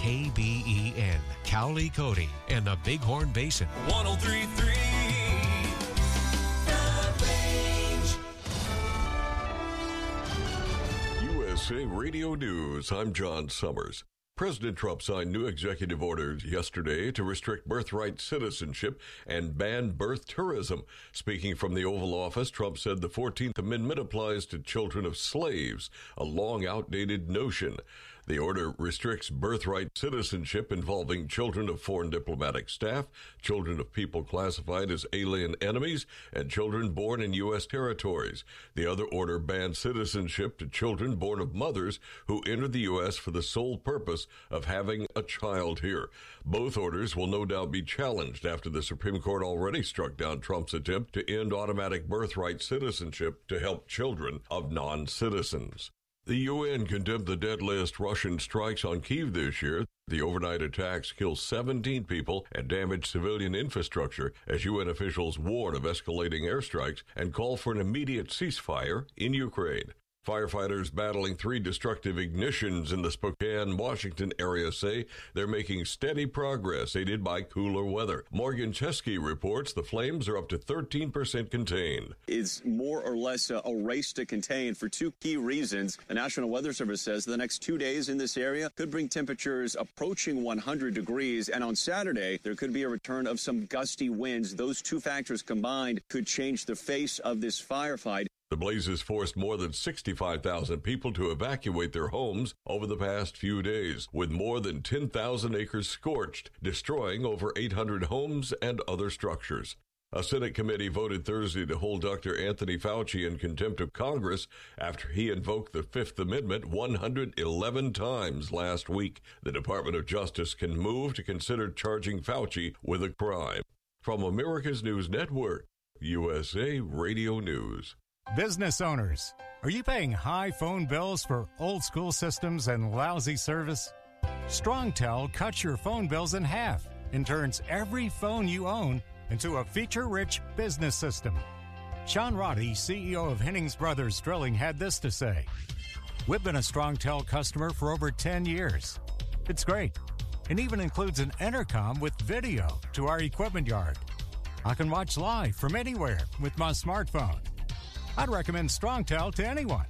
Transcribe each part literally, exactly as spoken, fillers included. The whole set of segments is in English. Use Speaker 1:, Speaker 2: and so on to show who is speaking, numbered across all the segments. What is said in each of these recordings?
Speaker 1: K B E N, Cowley, Cody, and the Bighorn Basin.
Speaker 2: one oh three point three The Range.
Speaker 3: U S A Radio News, I'm John Summers. President Trump signed new executive orders yesterday to restrict birthright citizenship and ban birth tourism. Speaking from the Oval Office, Trump said the fourteenth Amendment applies to children of slaves, a long outdated notion. The order restricts birthright citizenship involving children of foreign diplomatic staff, children of people classified as alien enemies, and children born in U S territories. The other order bans citizenship to children born of mothers who entered the U S for the sole purpose of having a child here. Both orders will no doubt be challenged after the Supreme Court already struck down Trump's attempt to end automatic birthright citizenship to help children of non-citizens. The U N condemned the deadliest Russian strikes on Kyiv this year. The overnight attacks killed seventeen people and damaged civilian infrastructure as U N officials warn of escalating airstrikes and call for an immediate ceasefire in Ukraine. Firefighters battling three destructive ignitions in the Spokane, Washington area say they're making steady progress, aided by cooler weather. Morgan Chesky reports the flames are up to thirteen percent contained.
Speaker 4: It's more or less a, a race to contain for two key reasons. The National Weather Service says the next two days in this area could bring temperatures approaching one hundred degrees. And on Saturday, there could be a return of some gusty winds. Those two factors combined could change the face of this firefight.
Speaker 3: The blazes forced more than sixty-five thousand people to evacuate their homes over the past few days, with more than ten thousand acres scorched, destroying over eight hundred homes and other structures. A Senate committee voted Thursday to hold Doctor Anthony Fauci in contempt of Congress after he invoked the Fifth Amendment one hundred eleven times last week. The Department of Justice can move to consider charging Fauci with a crime. From America's News Network, U S A Radio News.
Speaker 5: Business owners, are you paying high phone bills for old school systems and lousy service? StrongTel cuts your phone bills in half and turns every phone you own into a feature-rich business system. Sean Roddy, C E O of Hennings Brothers Drilling, had this to say. We've been a StrongTel customer for over ten years. It's great, and even includes an intercom with video to our equipment yard. I can watch live from anywhere with my smartphone. I'd recommend StrongTel to anyone.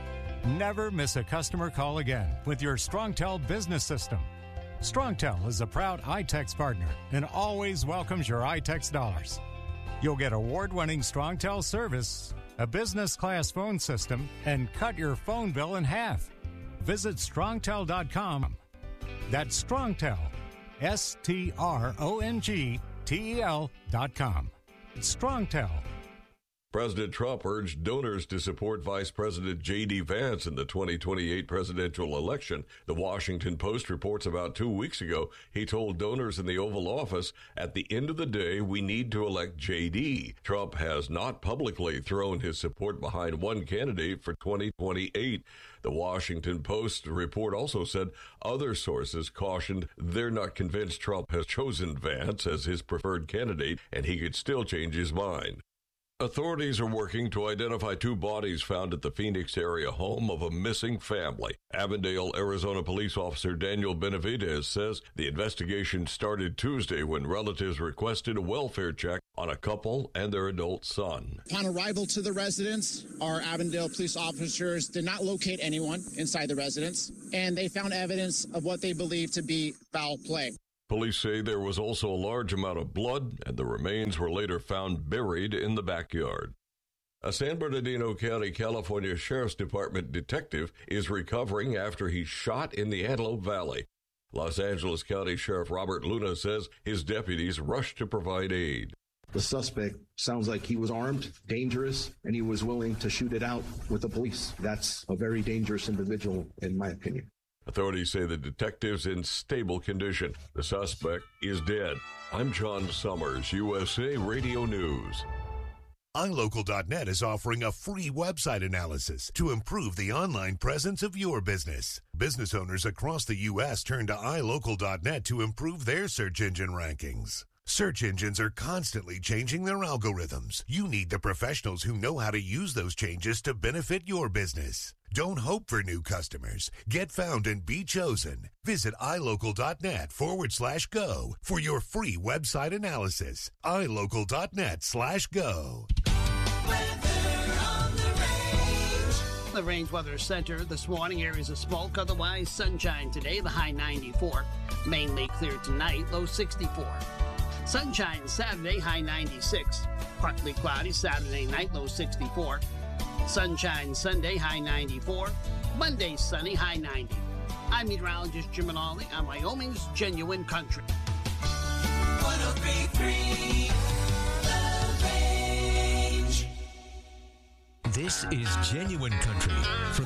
Speaker 5: Never miss a customer call again with your StrongTel business system. StrongTel is a proud iTex partner and always welcomes your iTex dollars. You'll get award-winning StrongTel service, a business-class phone system, and cut your phone bill in half. Visit strongtel dot com. That's StrongTel, S T R O N G T E L dot com. It's StrongTel.
Speaker 3: President Trump urged donors to support Vice President J D. Vance in the twenty twenty-eight presidential election. The Washington Post reports about two weeks ago, he told donors in the Oval Office, at the end of the day, we need to elect J D. Trump has not publicly thrown his support behind one candidate for twenty twenty-eight. The Washington Post report also said other sources cautioned they're not convinced Trump has chosen Vance as his preferred candidate, and he could still change his mind. Authorities are working to identify two bodies found at the Phoenix area home of a missing family. Avondale, Arizona police officer Daniel Benavidez says the investigation started Tuesday when relatives requested a welfare check on a couple and their adult son.
Speaker 6: Upon arrival to the residence, our Avondale police officers did not locate anyone inside the residence, and they found evidence of what they believe to be foul play.
Speaker 3: Police say there was also a large amount of blood, and the remains were later found buried in the backyard. A San Bernardino County, California Sheriff's Department detective is recovering after he shot in the Antelope Valley. Los Angeles County Sheriff Robert Luna says his deputies rushed to provide aid.
Speaker 7: The suspect sounds like he was armed, dangerous, and he was willing to shoot it out with the police. That's a very dangerous individual, in my opinion.
Speaker 3: Authorities say the detective's in stable condition. The suspect is dead. I'm John Summers, U S A Radio News.
Speaker 8: i local dot net is offering a free website analysis to improve the online presence of your business. Business owners across the U S turn to i local dot net to improve their search engine rankings. Search engines are constantly changing their algorithms. You need the professionals who know how to use those changes to benefit your business. Don't hope for new customers. Get found and be chosen. Visit ilocal.net forward slash go for your free website analysis. ilocal.net slash go.
Speaker 2: The Range Weather Center this morning, areas of smoke, otherwise sunshine today, the high ninety-four. Mainly clear tonight, low sixty-four. Sunshine Saturday, high ninety-six. Partly cloudy Saturday night, low sixty-four. Sunshine Sunday, high ninety-four. Monday, sunny, high ninety. I'm meteorologist Jim Manali on Wyoming's Genuine Country.
Speaker 9: one oh three point three The Range.
Speaker 1: This is Genuine Country from